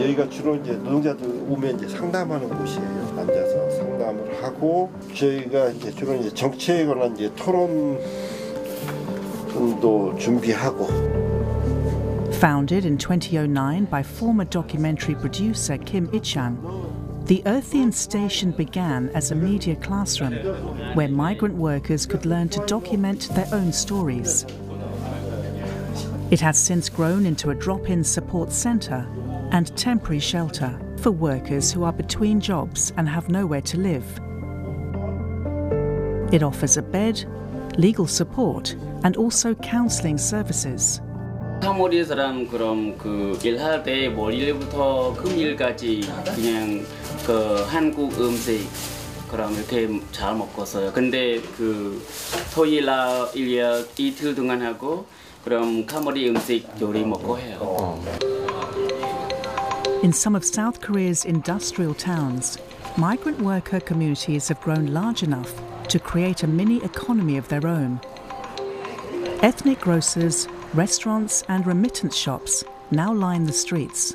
저희가 주로 이제 노동자들 오면 이제 상담하는 곳이에요. 앉아서 상담을 하고 저희가 이제 주로 이제 정치에 관한 이제 토론도 준비하고. Founded in 2009 by former documentary producer Kim Ich-chang, the Earthian Station began as a media classroom where migrant workers could learn to document their own stories. It has since grown into a drop-in support centre and temporary shelter for workers who are between jobs and have nowhere to live. It offers a bed, legal support and also counselling services. 카모리 사람 그럼 그 일할 때 월요일부터 금요일까지 그냥 그 한국 음식 그럼 이렇게 잘 먹었어요. 근데 그 토요일 이틀 동안 하고 그럼 카모리 음식 요리 먹고 해요. In some of South Korea's industrial towns, migrant worker communities have grown large enough to create a mini economy of their own. Ethnic grocers, restaurants and remittance shops now line the streets.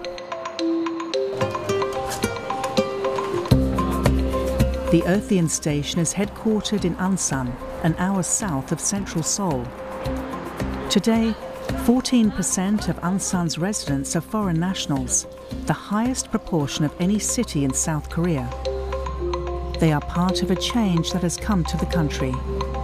The Earthian Station is headquartered in Ansan, an hour south of central Seoul. Today, 14% of Ansan's residents are foreign nationals, the highest proportion of any city in South Korea. They are part of a change that has come to the country.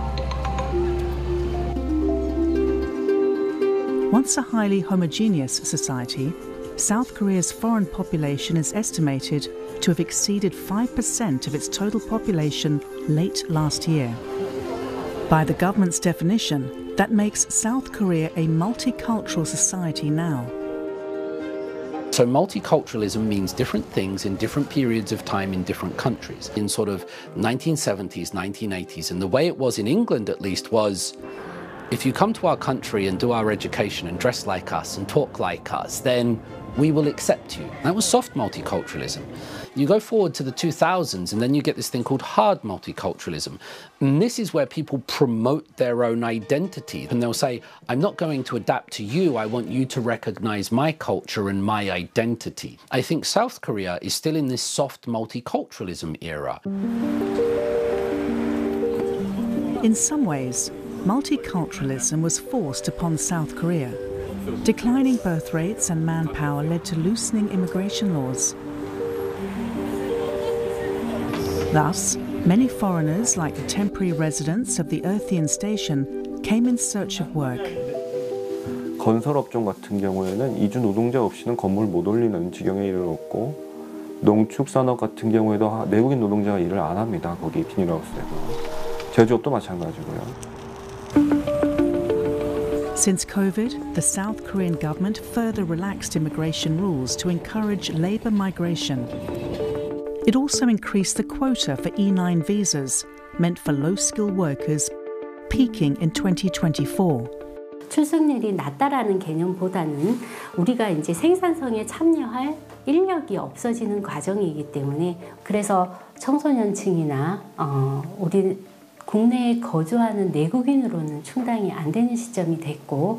Once a highly homogeneous society, South Korea's foreign population is estimated to have exceeded 5% of its total population late last year. By the government's definition, that makes South Korea a multicultural society now. So multiculturalism means different things in different periods of time in different countries. In sort of 1970s, 1980s, and the way it was in England at least was, if you come to our country and do our education and dress like us and talk like us, then we will accept you. That was soft multiculturalism. You go forward to the 2000s and then you get this thing called hard multiculturalism. And this is where people promote their own identity. And they'll say, I'm not going to adapt to you, I want you to recognize my culture and my identity. I think South Korea is still in this soft multiculturalism era. In some ways, multiculturalism was forced upon South Korea. Declining birth rates and manpower led to loosening immigration laws. Thus, many foreigners, like the temporary residents of the Earthian Station, came in search of work. 건설업종 같은 경우에는 이주 노동자 없이는 건물 못 올리는 지경에 이르렀고, 농축산업 같은 경우에도 내국인 노동자가 일을 안 합니다. 거기 비닐하우스에도. 제조업도 마찬가지고요. Since COVID, the South Korean government further relaxed immigration rules to encourage labour migration. It also increased the quota for E9 visas, meant for low-skilled workers, peaking in 2024. 출생률이 낮다라는 개념보다는 우리가 이제 생산성에 참여할 인력이 없어지는 과정이기 때문에 그래서 청소년층이나 우리 국내에 거주하는 내국인으로는 충당이 안 되는 시점이 됐고.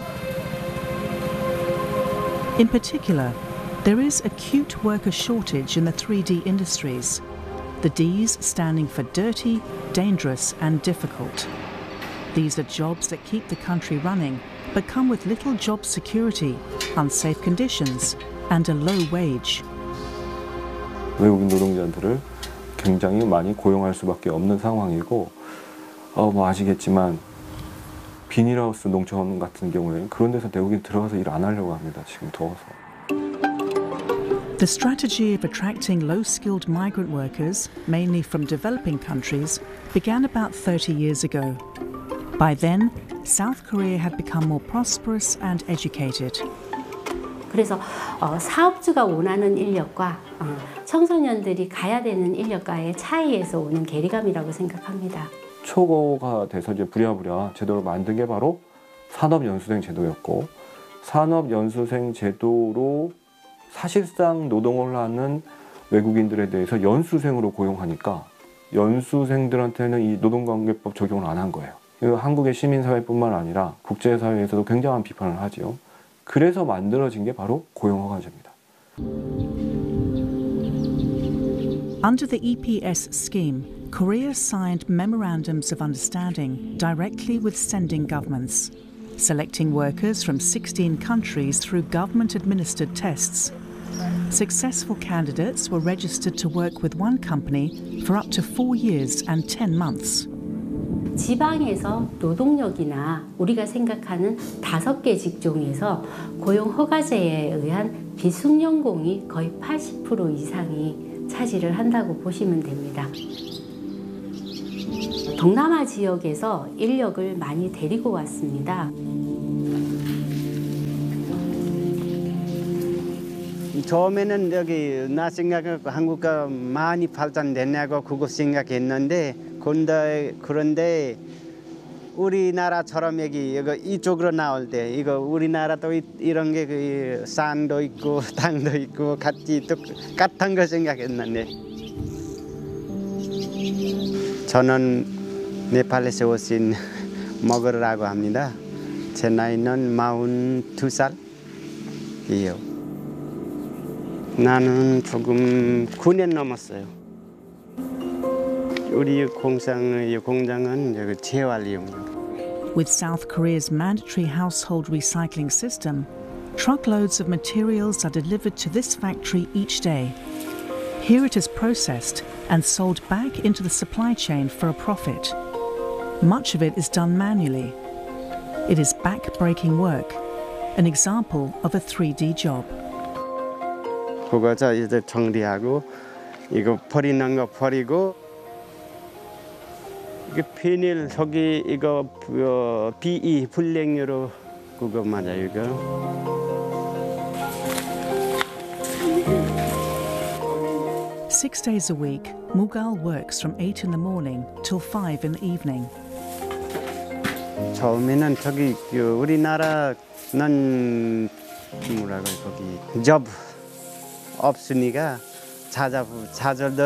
In particular, there is acute worker shortage in the 3D industries, the Ds standing for dirty, dangerous and difficult. These are jobs that keep the country running, but come with little job security, unsafe conditions and a low wage. 외국인 노동자들을 굉장히 많이 고용할 수밖에 없는 상황이고 뭐 아시겠지만 비닐하우스 농촌 같은 경우에 그런 데서 내국인 들어가서 일 안 하려고 합니다. 지금 더워서. The strategy of attracting low-skilled migrant workers, mainly from developing countries, began about 30 years ago. By then, South Korea had become more prosperous and educated. 그래서 사업주가 원하는 인력과 청소년들이 가야 되는 인력과의 차이에서 오는 괴리감이라고 생각합니다. 초고가 돼서 이제 부랴부랴 제도를 만든 게 바로 산업연수생 제도였고, 산업연수생 제도로 사실상 노동을 하는 외국인들에 대해서 연수생으로 고용하니까 연수생들한테는 이 노동관계법 적용을 안 한 거예요. 한국의 시민사회뿐만 아니라 국제사회에서도 굉장한 비판을 하죠. 그래서 만들어진 게 바로 고용허가제입니다. Under the EPS scheme, Korea signed memorandums of understanding directly with sending governments, selecting workers from 16 countries through government-administered tests. Successful candidates were registered to work with one company for up to 4 years and 10 months. 지방에서 노동력이나 우리가 생각하는 5개 직종에서 고용 허가제에 의한 비숙련공이 거의 80% 이상이 차지를 한다고 보시면 됩니다. 동남아 지역에서 인력을 많이 데리고 왔습니다. 처음에는 여기 나 생각하고 한국가 많이 발전됐냐고 그거 생각했는데 그런데 우리나라처럼 여기 이쪽으로 나올 때 이거 우리나라도 이런 게 그 산도 있고 땅도 있고 같이 똑같은 거 생각했는데 저는 네팔에서 오신 먹으라고 합니다. 제 나이는 42살이에요. 나는 조금 9년 넘었어요. 우리 공장은 여기 재활용이요. With South Korea's mandatory household recycling system, truckloads of materials are delivered to this factory each day. Here it is processed and sold back into the supply chain for a profit. Much of it is done manually. It is back-breaking work, an example of a 3D job. 그거 이제 정리하고 이거 버리는 거 버리고 이게 비닐 속이 이거 PE 불량유로 그거 맞아요 이거. 6 days a week, Mughal works from 8 in the morning till 5 in the evening. 처음에는 저기 우리나라는 뭐라고 거기 job 없으니까 자절도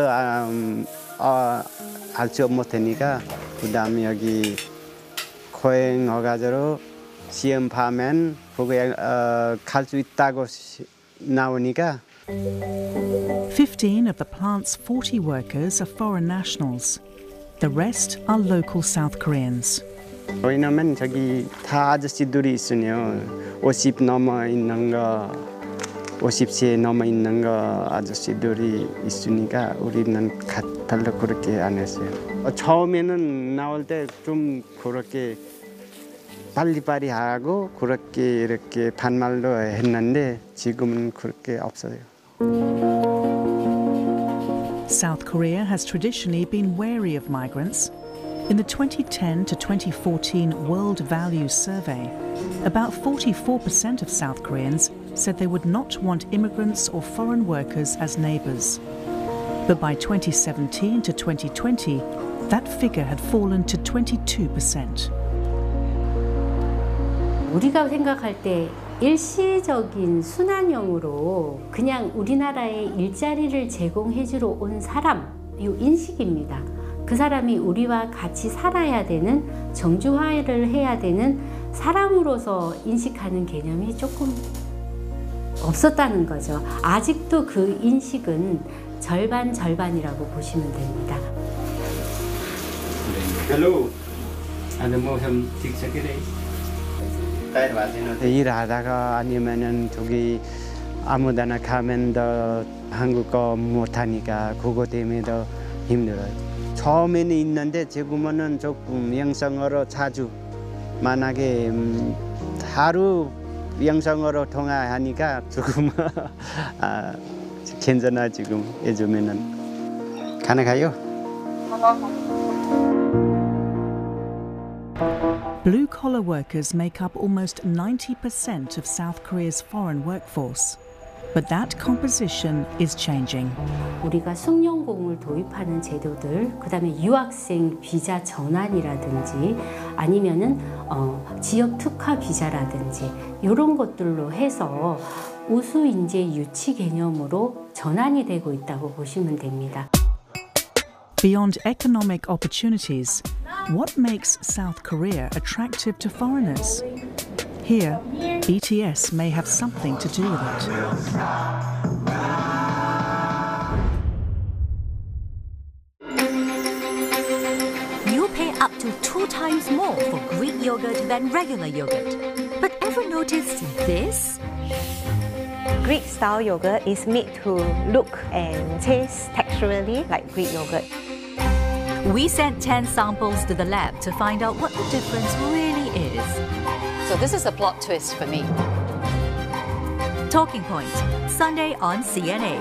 알지 못하니까 그다음에 여기 고행 허가제로 시험 파면 거기에 갈 수 있다고 나오니까 15 of the plant's 40 workers are foreign nationals. The rest are local South Koreans. 왜냐면 저기 다 아저씨들이 있으요 50 넘어 있는 거 50세 넘어 있는 거 아저씨들이 있으니까 우리는 별로 그렇게 안 했어요. 처음에는 나올 때 좀 그렇게 빨리빨리 하고 그렇게 이렇게 반말로 했는데 지금은 그렇게 없어요. South Korea has traditionally been wary of migrants. In the 2010 to 2014 World Values Survey, about 44% of South Koreans said they would not want immigrants or foreign workers as neighbours. But by 2017 to 2020, that figure had fallen to 22%. 우리가 생각할 때 일시적인 순환형으로 그냥 우리나라에 일자리를 제공해주러 온 사람, 이 인식입니다. 그 사람이 우리와 같이 살아야 되는, 정주화를 해야 되는 사람으로서 인식하는 개념이 조금 없었다는 거죠. 아직도 그 인식은 절반이라고 보시면 됩니다. Hello. 일하다가 아니면은 저기 아무데나 가면 더 한국어 못하니까 그거 때문에 더 힘들어요. 처음에는 있는데 지금은 조금 영상으로 자주 만약에 하루 영상으로 통화하니까 조금 괜찮아 지금 요즘에는 가능해요. Blue-collar workers make up almost 90% of South Korea's foreign workforce. But that composition is changing. 우리가 숙련공을 도입하는 제도들, 그다음에 유학생 비자 전환이라든지 아니면은 지역 특화 비자라든지 이런 것들로 해서 우수 인재 유치 개념으로 전환이 되고 있다고 보시면 됩니다. Beyond economic opportunities, what makes South Korea attractive to foreigners? Here, BTS may have something to do with it. than regular yogurt. But ever noticed this? Greek-style yogurt is made to look and taste texturally like Greek yogurt. We sent 10 samples to the lab to find out what the difference really is. So this is a plot twist for me. Talking Point, Sunday on CNA.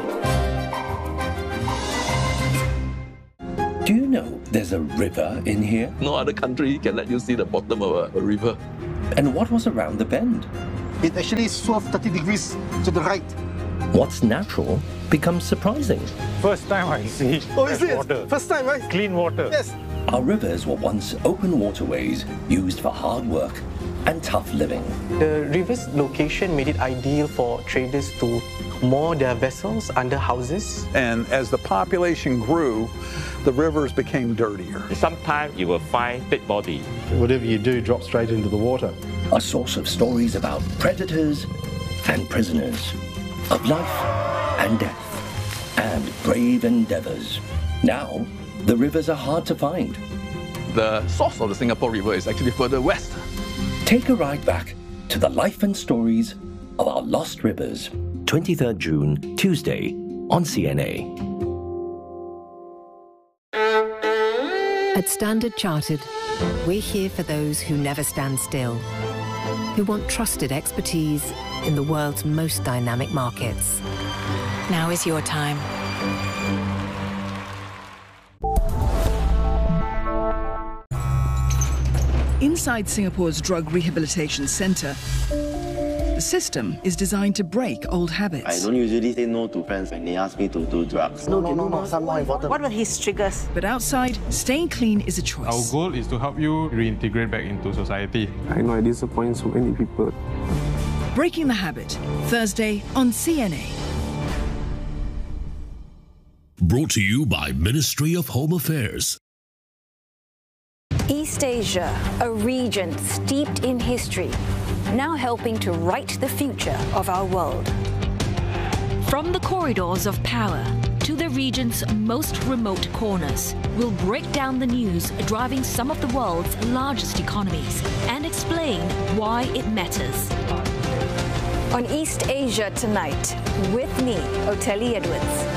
Do you know there's a river in here? No other country can let you see the bottom of a river. And what was around the bend? It actually swerved 30 degrees to the right. What's natural becomes surprising. First time I see water. First time, right? Clean water. Yes. Our rivers were once open waterways used for hard work and tough living. The river's location made it ideal for traders to moor their vessels under houses. And as the population grew, the rivers became dirtier. Sometimes you will find dead body. Whatever you do drops straight into the water. A source of stories about predators and prisoners, of life and death, and brave endeavors. Now, the rivers are hard to find. The source of the Singapore River is actually further west. Take a ride back to the life and stories of our lost rivers. 23rd June, Tuesday, on CNA. At Standard Chartered, we're here for those who never stand still, who want trusted expertise in the world's most dynamic markets. Now is your time. Inside Singapore's Drug Rehabilitation Centre, the system is designed to break old habits. I don't usually say no to friends when they ask me to do drugs. No, some more important. What were his triggers? But outside, staying clean is a choice. Our goal is to help you reintegrate back into society. I know I disappoint so many people. Breaking the Habit, Thursday on CNA. Brought to you by Ministry of Home Affairs. East Asia, a region steeped in history, now helping to write the future of our world. From the corridors of power to the region's most remote corners, we'll break down the news driving some of the world's largest economies and explain why it matters. On East Asia Tonight, with me, Oteli Edwards.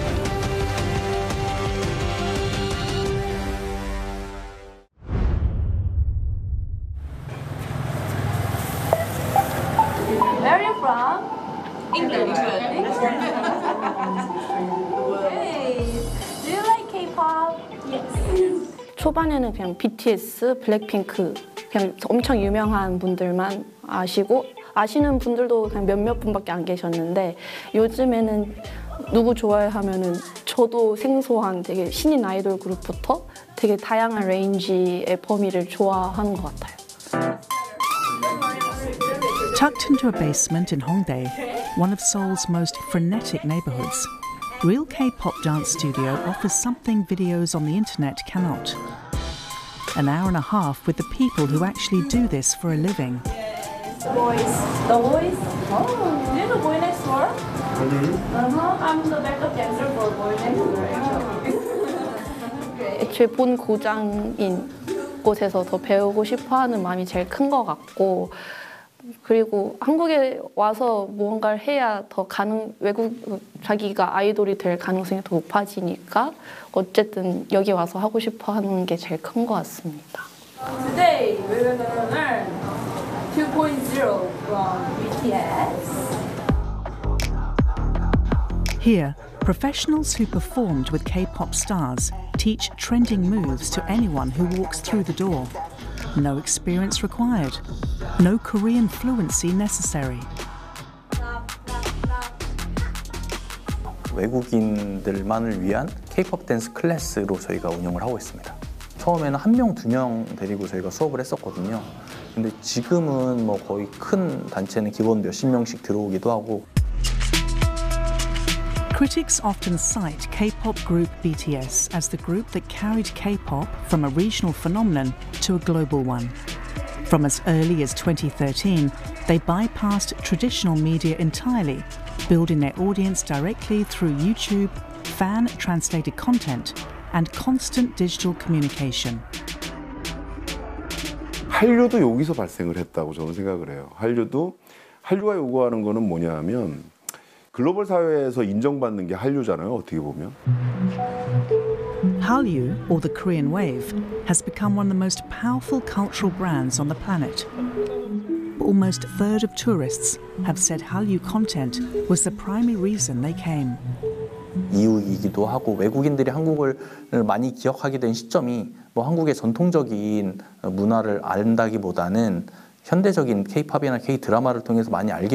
Where are you from? England. Hey, do you like K-pop? Yes. 초반에는 그냥 BTS, 블랙핑크 그냥 엄청 유명한 분들만 아시고 아시는 분들도 그냥 몇몇 분밖에 안 계셨는데 요즘에는 누구 좋아해 하면은 저도 생소한 되게 신인 아이돌 그룹부터 되게 다양한 레인지의 범위를 좋아하는 것 같아요. Tucked into a basement in Hongdae, one of Seoul's most frenetic neighborhoods, Real K-pop Dance Studio offers something videos on the internet cannot. An hour and a half with the people who actually do this for a living. The boys. Oh, do you know Boy Next Door? I'm the backup dancer for Boy Next Door. 애초에 본 고장인 곳에서 더 배우고 싶어하는 마음이 제일 큰 것 같고 그리고 한국에 와서 무언가를 해야 더 자기가 아이돌이 될 가능성이 더 높아지니까 어쨌든 여기 와서 하고 싶어 하는 게 제일 큰 것 같습니다. Today we're gonna learn 2.0 from BTS. Here, professionals who performed with K-pop stars teach trending moves to anyone who walks through the door. No experience required. No Korean fluency necessary. 외국인들만을 위한 K-pop 댄스 클래스로 저희가 운영을 하고 있습니다. 처음에는 1명, 2명 데리고 저희가 수업을 했었거든요. 근데 지금은 뭐 거의 큰 단체는 기본 몇십 명씩 들어오기도 하고. Critics often cite K-pop group BTS as the group that carried K-pop from a regional phenomenon to a global one. From as early as 2013, they bypassed traditional media entirely, building their audience directly through YouTube, fan-translated content, and constant digital communication. 한류도 여기서 발생을 했다고 저는 생각을 해요. 한류가 요구하는 거는 뭐냐면 글로벌 사회에서 인정받는 게 한류잖아요. 어떻게 보면. Hallyu, or the Korean wave, has become one of the most powerful cultural brands on the planet. Almost a third of tourists have said Hallyu content was the primary reason they came. 이유이기도 하고 외국인들이 한국을 많이 기억하게 된 시점이 뭐 한국의 전통적인 문화를 안다기보다는 현대적인 K-팝이나 K-드라마를 통해서 많이 알게